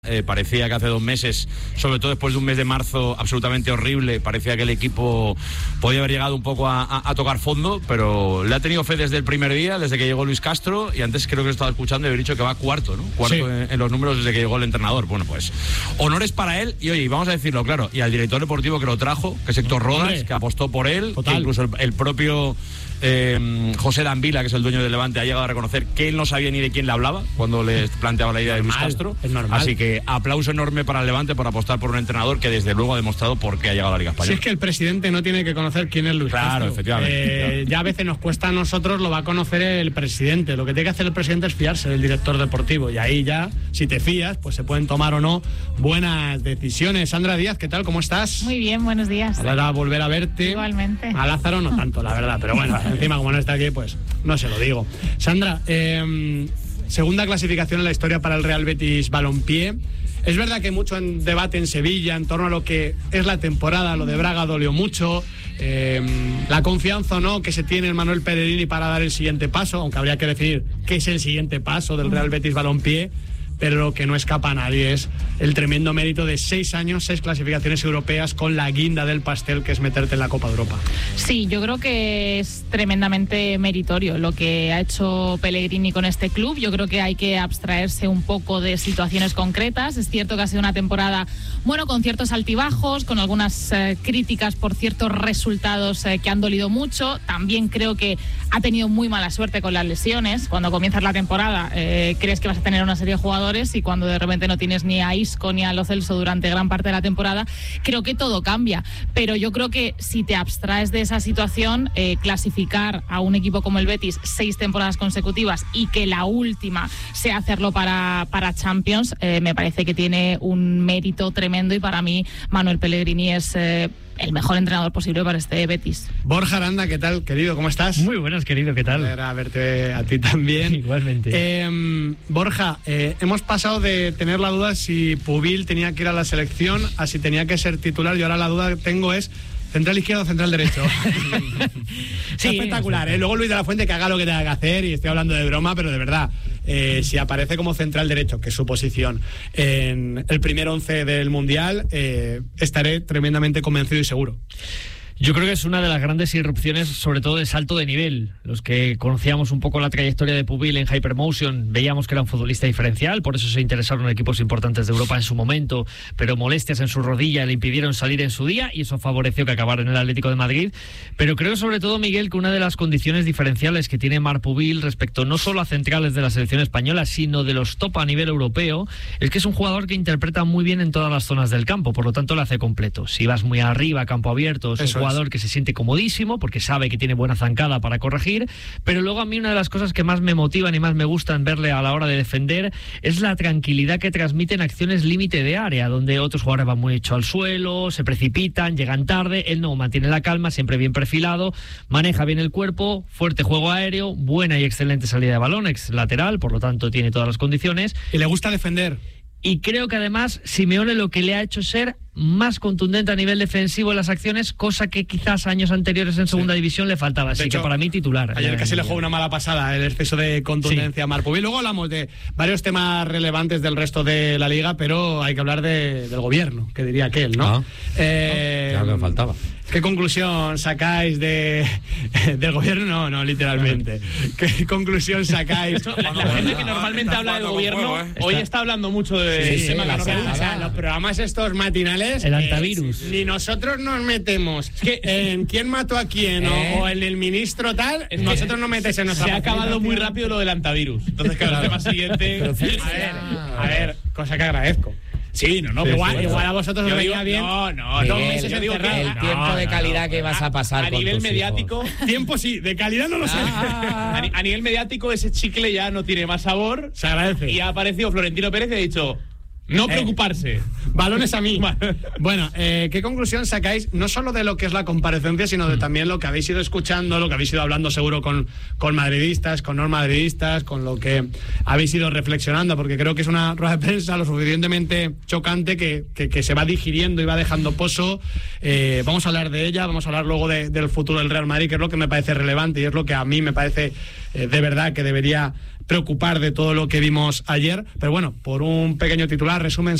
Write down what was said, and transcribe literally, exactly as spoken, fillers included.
Eh, parecía que hace dos meses, sobre todo después de un mes de marzo absolutamente horrible, parecía que el equipo podía haber llegado un poco a, a, a tocar fondo, pero le ha tenido fe desde el primer día, desde que llegó Luis Castro, y antes creo que lo estaba escuchando y había dicho que va cuarto, ¿no? Cuarto sí. en, en los números desde que llegó el entrenador. Bueno, pues honores para él, y oye, vamos a decirlo claro, y al director deportivo que lo trajo, que es Héctor Rodas, Hombre. que apostó por él, Total. que incluso el, el propio eh, José Danvila, que es el dueño del Levante, ha llegado a reconocer que él no sabía ni de quién le hablaba cuando le planteaba la idea de Luis Castro. Es normal. Así que aplauso enorme para el Levante por apostar por un entrenador que desde luego ha demostrado por qué ha llegado a la Liga Española. Si es que el presidente no tiene que conocer quién es Luis claro, Castro. Efectivamente, eh, efectivamente. Ya a veces nos cuesta a nosotros, lo va a conocer el presidente. Lo que tiene que hacer el presidente es fiarse del director deportivo. Y ahí ya, si te fías, pues se pueden tomar o no buenas decisiones. Sandra Díaz, ¿qué tal? ¿Cómo estás? Muy bien, buenos días. Ahora volver a verte. Igualmente. A Lázaro no tanto, la verdad. Pero bueno, encima como no está aquí, pues no se lo digo. Sandra, eh, segunda clasificación en la historia para el Real Betis Balompié. Es verdad que hay mucho en debate en Sevilla en torno a lo que es la temporada. Lo de Braga dolió mucho. Eh, la confianza o no que se tiene en Manuel Pellegrini para dar el siguiente paso, aunque habría que decidir qué es el siguiente paso del Real Betis Balompié. Pero lo que no escapa a nadie es el tremendo mérito de seis años, seis clasificaciones europeas con la guinda del pastel, que es meterte en la Copa de Europa. Sí, yo creo que es tremendamente meritorio lo que ha hecho Pellegrini con este club. Yo creo que hay que abstraerse un poco de situaciones concretas. Es cierto que ha sido una temporada, bueno, con ciertos altibajos, con algunas eh, críticas por ciertos resultados eh, que han dolido mucho. También creo que ha tenido muy mala suerte con las lesiones. Cuando comienzas la temporada eh, crees que vas a tener una serie de jugadores y cuando de repente no tienes ni a Isco ni a Lo Celso durante gran parte de la temporada, creo que todo cambia. Pero yo creo que si te abstraes de esa situación, eh, clasificar a un equipo como el Betis seis temporadas consecutivas y que la última sea hacerlo para, para Champions, eh, me parece que tiene un mérito tremendo, y para mí Manuel Pellegrini es eh, el mejor entrenador posible para este Betis. Borja Aranda, ¿qué tal, querido? ¿Cómo estás? Muy buenas, querido, ¿qué tal? A verte a ti también. Igualmente. Eh, Borja, eh, hemos pasado de tener la duda si Pubil tenía que ir a la selección a si tenía que ser titular, y ahora la duda que tengo es ¿central izquierdo o central derecho? Sí, espectacular, ¿eh? Luego Luis de la Fuente que haga lo que tenga que hacer, y estoy hablando de broma, pero de verdad, eh, si aparece como central derecho, que es su posición, en el primer once del Mundial, eh, estaré tremendamente convencido y seguro. Yo creo que es una de las grandes irrupciones, sobre todo de salto de nivel. Los que conocíamos un poco la trayectoria de Pubil en Hypermotion veíamos que era un futbolista diferencial, por eso se interesaron equipos importantes de Europa en su momento, pero molestias en su rodilla le impidieron salir en su día y eso favoreció que acabara en el Atlético de Madrid. Pero creo sobre todo, Miguel, que una de las condiciones diferenciales que tiene Marc Pubil respecto no solo a centrales de la selección española, sino de los top a nivel europeo, es que es un jugador que interpreta muy bien en todas las zonas del campo, por lo tanto lo hace completo. Si vas muy arriba, campo abierto, es un jugador que se siente comodísimo porque sabe que tiene buena zancada para corregir, pero luego a mí una de las cosas que más me motivan y más me gustan verle a la hora de defender es la tranquilidad que transmite en acciones límite de área, donde otros jugadores van muy hecho al suelo, se precipitan, llegan tarde, él no, mantiene la calma, siempre bien perfilado, maneja bien el cuerpo, fuerte juego aéreo, buena y excelente salida de balón, ex lateral, por lo tanto tiene todas las condiciones. Y le gusta defender. Y creo que además Simeone lo que le ha hecho ser más contundente a nivel defensivo en las acciones, cosa que quizás años anteriores en segunda sí. división le faltaba. Así de hecho, que para mí titular. Ayer casi le jugó una mala pasada el exceso de contundencia sí. a Marc Pubil. Luego hablamos de varios temas relevantes del resto de la liga, pero hay que hablar de, del gobierno, que diría aquel, ¿no? Ah, eh, ya me faltaba. ¿Qué conclusión sacáis de del gobierno? No, no, literalmente. ¿Qué conclusión sacáis? La, la gente que normalmente habla del gobierno hoy está, está hablando mucho de sí, sí, la, o sea, los programas estos matinales, el antivirus. Eh, ni nosotros nos metemos es que, en quién mató a quién ¿Eh? o, o en el ministro tal, es nosotros no metes en nuestra. Se ha acabado muy rápido lo del antivirus. Entonces, claro, el tema siguiente. A ver, a ver, cosa que agradezco. Sí, no, no. Sí, igual, sí, igual a vosotros os venía bien. No, no, Miguel, dos meses yo digo que el tiempo no, de calidad no, que vas a pasar. A, a con nivel tus mediático. hijos. Tiempo sí, de calidad no lo sé. Ah, a, a nivel mediático, ese chicle ya no tiene más sabor. Se agradece. Y ha aparecido Florentino Pérez y ha dicho: no preocuparse. Eh, balones a mí. Bueno, eh, ¿qué conclusión sacáis no solo de lo que es la comparecencia, sino de también lo que habéis ido escuchando, lo que habéis ido hablando seguro con, con madridistas, con no madridistas, con lo que habéis ido reflexionando? Porque creo que es una rueda de prensa lo suficientemente chocante que, que, que se va digiriendo y va dejando pozo. Eh, vamos a hablar de ella, vamos a hablar luego de, del futuro del Real Madrid, que es lo que me parece relevante y es lo que a mí me parece eh, de verdad que debería preocupar de todo lo que vimos ayer, pero bueno, por un pequeño titular, resumen